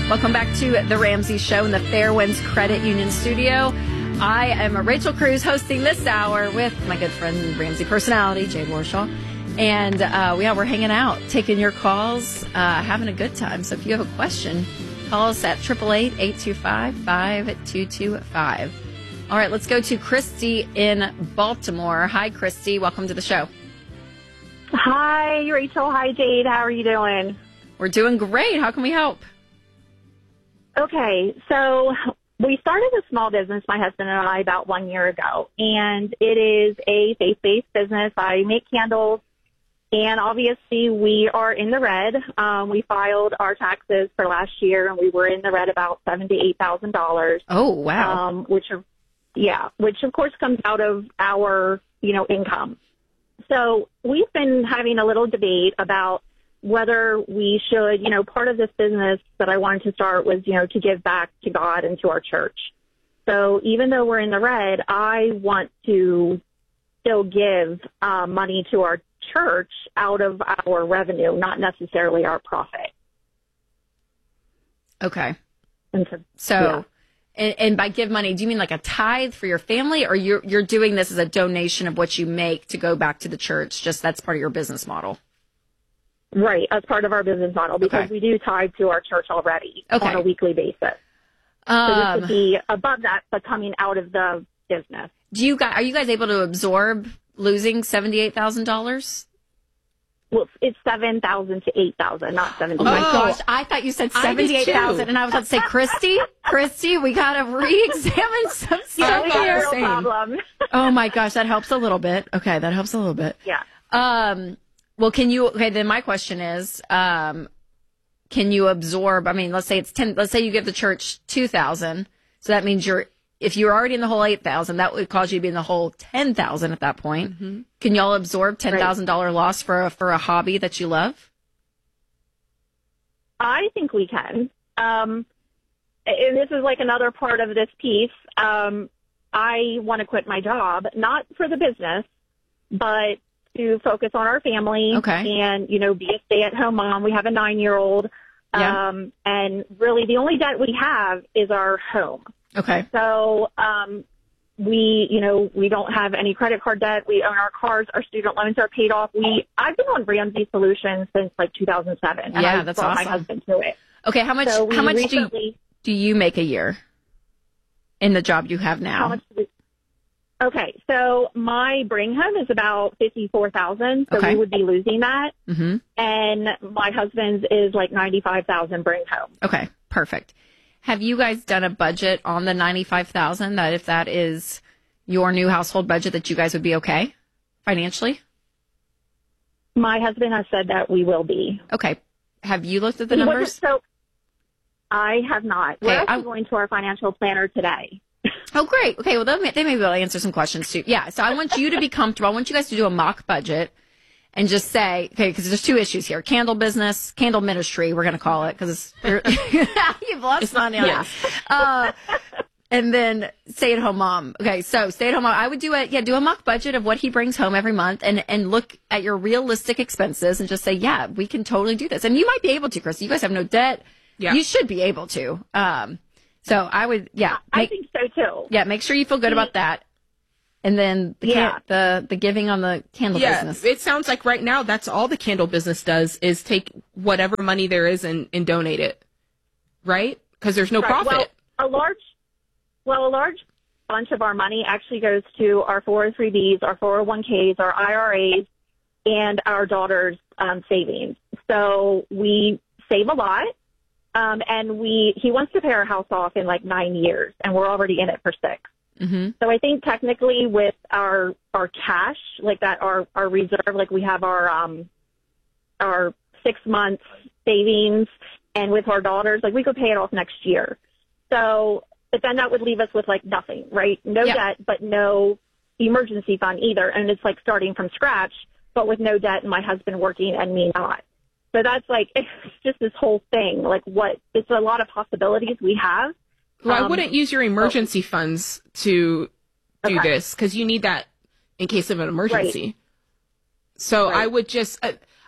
Welcome back to The Ramsey Show in the Fairwinds Credit Union studio. I am Rachel Cruz hosting this hour with my good friend, Ramsey personality, Jade Warshaw. And we're hanging out, taking your calls, having a good time. So if you have a question, call us at 888-825-5225. All right, let's go to Christy in Baltimore. Hi, Christy. Welcome to the show. Hi, Rachel. Hi, Jade. How are you doing? We're doing great. How can we help? Okay, so we started a small business, my husband and I, about 1 year ago, and it is a faith-based business. I make candles, and obviously we are in the red. We filed our taxes for last year, and we were in the red about $7,000 to $8,000. Oh, wow. Which of course comes out of our, income. So we've been having a little debate about whether we should, part of this business that I wanted to start was, to give back to God and to our church. So even though we're in the red, I want to still give money to our church out of our revenue, not necessarily our profit. Okay. So and by give money, do you mean like a tithe for your family, or you're doing this as a donation of what you make to go back to the church? Just that's part of your business model. Right, as part of our business model, because we do tithe to our church already on a weekly basis. So this would be above that, but coming out of the business. Are you guys able to absorb losing $78,000? Well, it's 7,000 to 8,000, not 78,000. Oh my gosh, I thought you said 78,000, and I was about to say, Christy, we gotta re-examine some stuff here. No problem. Oh my gosh, that helps a little bit. Okay, that helps a little bit. Yeah. Well, then my question is, can you absorb, let's say it's 10, let's say you give the church 2,000. So that means if you're already in the whole 8,000, that would cause you to be in the whole 10,000 at that point. Mm-hmm. Can y'all absorb $10,000 loss for a hobby that you love? I think we can. And this is like another part of this piece. I want to quit my job, not for the business, but to focus on our family and, be a stay-at-home mom. We have a 9-year-old. And really the only debt we have is our home. Okay. So, we don't have any credit card debt. We own our cars. Our student loans are paid off. I've been on Ramsey Solutions since like 2007. And yeah, that's brought awesome. my husband to it. Okay. How much do you make a year in the job you have now? How much Okay, so my bring home is about $54,000, so we would be losing that. Mm-hmm. And my husband's is like $95,000 bring home. Okay, perfect. Have you guys done a budget on the $95,000? That if that is your new household budget, that you guys would be okay financially? My husband has said that we will be. Okay. Have you looked at the numbers? So I have not. We're actually going to our financial planner today. Oh, great. Okay, well, they may be able to answer some questions, too. Yeah, so I want you to be comfortable. I want you guys to do a mock budget and just say, okay, because there's two issues here. Candle business, candle ministry, we're going to call it, because you've lost money on it. And then stay-at-home mom. Okay, so stay-at-home mom, I would do a mock budget of what he brings home every month and look at your realistic expenses and just say, yeah, we can totally do this. And you might be able to, Chris. You guys have no debt. Yeah. You should be able to. So I would, I think so too. Yeah, make sure you feel good about that. And then the giving on the candle business. It sounds like right now that's all the candle business does is take whatever money there is and donate it, right? Because there's no profit. Well, a large bunch of our money actually goes to our 403Bs, our 401Ks, our IRAs, and our daughter's savings. So we save a lot. And he wants to pay our house off in like 9 years, and we're already in it for 6. Mm-hmm. So I think technically with our cash, like that, our reserve, like we have our 6 months savings, and with our daughters, like we could pay it off next year. So, but then that would leave us with like nothing, right? No debt, but no emergency fund either. And it's like starting from scratch, but with no debt and my husband working and me not. So that's like, it's just this whole thing, like it's a lot of possibilities we have. Well, I wouldn't use your emergency funds to do this because you need that in case of an emergency. Right. So I would just,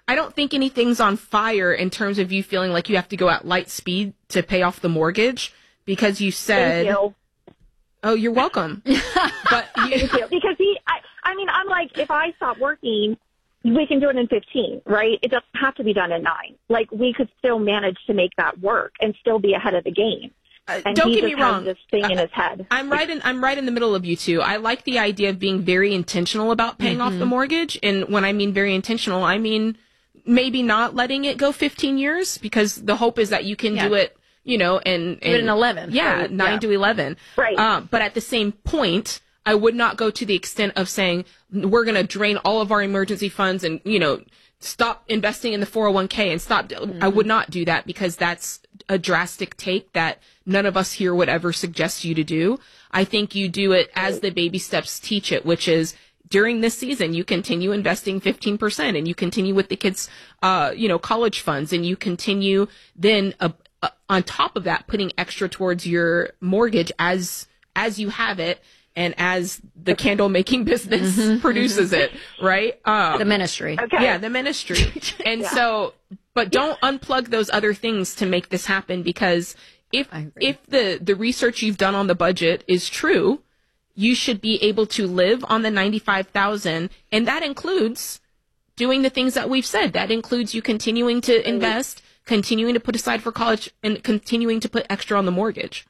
I don't think anything's on fire in terms of you feeling like you have to go at light speed to pay off the mortgage because you said, Thank you. "Oh, you're welcome." But Thank you. Because I mean, I'm like, if I stop working, we can do it in 15, right? It doesn't have to be done in 9. Like, we could still manage to make that work and still be ahead of the game. And don't he get me just has wrong. this thing in his head. I'm right in the middle of you two. I like the idea of being very intentional about paying off the mortgage. And when I mean very intentional, I mean maybe not letting it go 15 years because the hope is that you can do it, you know, and Do it in 11. Yeah, Right. 9 to 11. Right. But at the same point, I would not go to the extent of saying we're going to drain all of our emergency funds and, you know, stop investing in the 401k and stop. I would not do that because that's a drastic take that none of us here would ever suggest you to do. I think you do it as the baby steps teach it, which is during this season, you continue investing 15% and you continue with the kids, you know, college funds and you continue then on top of that, putting extra towards your mortgage as you have it. And as the candle making business produces it, right? The ministry. Okay. Yeah, the ministry. And so, but don't unplug those other things to make this happen because if the research you've done on the budget is true, you should be able to live on the $95,000, and that includes doing the things that we've said. That includes you continuing to invest, continuing to put aside for college, and continuing to put extra on the mortgage.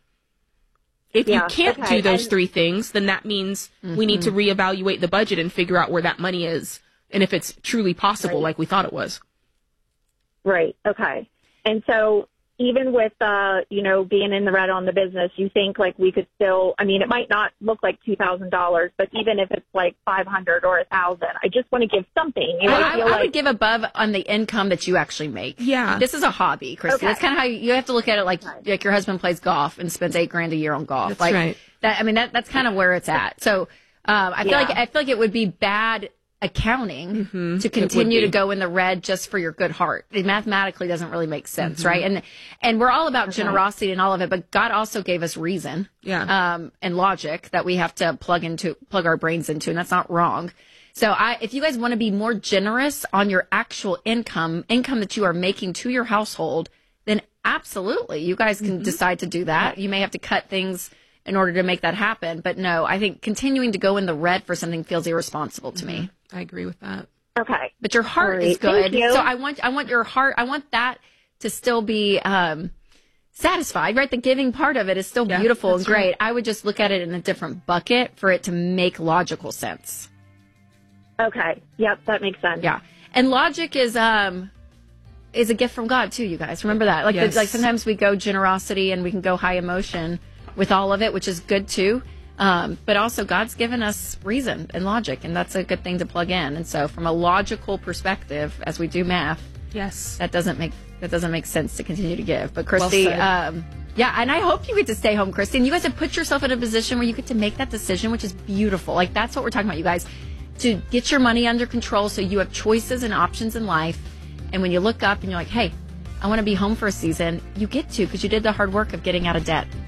If you can't do those 3 things, then that means we need to reevaluate the budget and figure out where that money is and if it's truly possible like we thought it was. Right. Okay. And so even with, you know, being in the red on the business, you think like we could still, I mean, it might not look like $2,000, but even if it's like 500 or 1,000, I just want to give something. You know, I would give above on the income that you actually make. Yeah. This is a hobby, Christy. Okay. That's kind of how you have to look at it. Like your husband plays golf and spends $8,000 a year on golf. That's like right. that. I mean, that's kind of where it's at. So, I feel like it would be bad accounting to continue to go in the red just for your good heart. It mathematically doesn't really make sense, right? And we're all about generosity and all of it, but God also gave us reason, and logic that we have to plug our brains into, and that's not wrong. So if you guys want to be more generous on your actual income that you are making to your household, then absolutely, you guys can decide to do that. You may have to cut things in order to make that happen, but no, I think continuing to go in the red for something feels irresponsible to me. I agree with that. Okay. But your heart is Thank good. you. So I want your heart, I want that to still be satisfied, right? The giving part of it is still beautiful and great. Right. I would just look at it in a different bucket for it to make logical sense. Okay. Yep, that makes sense. Yeah. And logic is a gift from God too, you guys. Remember that. Like like sometimes we go generosity and we can go high emotion with all of it, which is good too. But also God's given us reason and logic, and that's a good thing to plug in. And so from a logical perspective, as we do math, that doesn't make sense to continue to give. But Christy, and I hope you get to stay home, Christy, and you guys have put yourself in a position where you get to make that decision, which is beautiful. Like that's what we're talking about, you guys, to get your money under control so you have choices and options in life. And when you look up and you're like, hey, I want to be home for a season, you get to, because you did the hard work of getting out of debt.